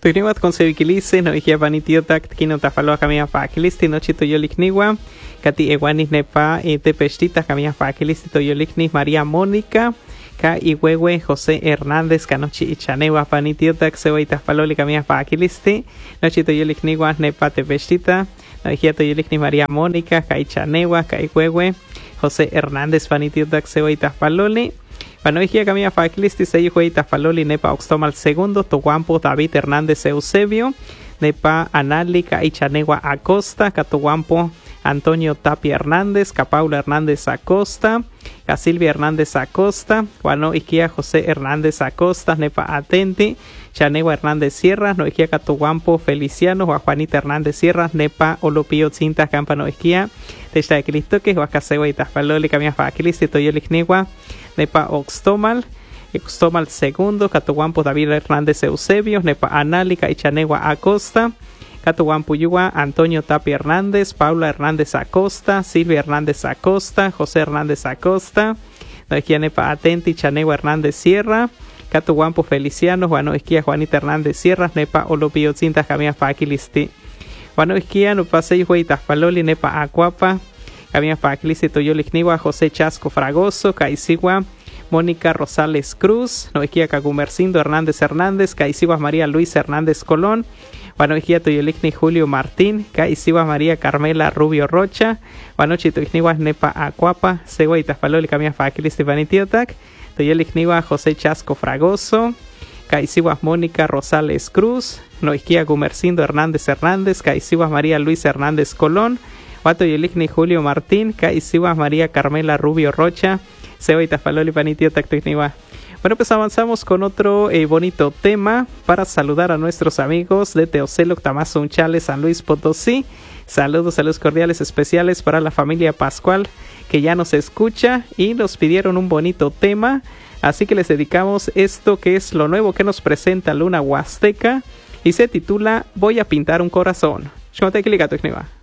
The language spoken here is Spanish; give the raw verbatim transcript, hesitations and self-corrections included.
Tukniwat conseguikilisi no ihya vanitiotak kino tafaloa kamia fakilisti no chito yolikniwa kati ewanis nepa e tepestita kamia fakilisti to yolikni María Mónica ka iwewe José Hernández kanochi ichanewa vanitiotak sewa itafaloli kamia fakilisti no chito yolikniwa nepa tepestita no ihya to yolikni María Mónica ka ichanewa ka iwewe José Hernández vanitiotak sewa itafaloli. Bueno, hija camilla fakilisti se hijo y tafaloli nepa oxtomal segundo, toguampo David Hernández Eusebio, nepa Análica y Chanegua Acosta, catoguampo Antonio Tapia Hernández, Paula Hernández Acosta, Silvia Hernández Acosta, bueno, hija José Hernández Acosta, nepa Atenti, Chanegua Hernández Sierra, no hija catoguampo Feliciano, Juanita Hernández Sierra, nepa Olopio Cinta Campano hija, testa de Cristo que Huacasegua y tafaloli camilla fakilisti toyolicnigua, nepa Oxtomal, Oxtomal segundo, Catoguampo David Hernández Eusebio, nepa Análica y Chanegua Acosta, Catoguampo Yua, Antonio Tapia Hernández, Paula Hernández Acosta, Silvia Hernández Acosta, José Hernández Acosta, Noequia nepa Atenti, Chanegua Hernández Sierra, Catoguampo Feliciano, Juano Esquia, Juanita Hernández Sierra, nepa Olopio Cinta Jamia Fakilisti, Juano Esquia, no pasei Hueitas Paloli, nepa Acuapa, Camia Fakilisti Toyolicniwa, José Chasco Fragoso, Caizigua, Mónica Rosales Cruz, Noequia Cagumercindo Hernández Hernández, Caizigua María Luis Hernández Colón, Wanoiquia Toyolicni Julio Martín, Caizigua María Carmela Rubio Rocha, Wanochi Toyolicniwa Nepa Acuapa, Segua Itafaloli Camia Fakilisti Vanitiotac, Toyolicniwa José Chasco Fragoso, Caizigua Mónica Rosales Cruz, Noequia Gumercindo Hernández Hernández, Caizigua María Luis Hernández Colón, Wato Yolikni Julio Martín, Caizigua María Carmela Rubio Rocha, Seba Itafaloli Panitio Tactecniwa. Bueno, pues avanzamos con otro eh, bonito tema para saludar a nuestros amigos de Teocelo, Tamazo, Unchales, San Luis Potosí. Saludos, saludos cordiales especiales para la familia Pascual que ya nos escucha y nos pidieron un bonito tema. Así que les dedicamos esto que es lo nuevo que nos presenta Luna Huasteca y se titula Voy a pintar un corazón. Shkote Kilikatecniwa.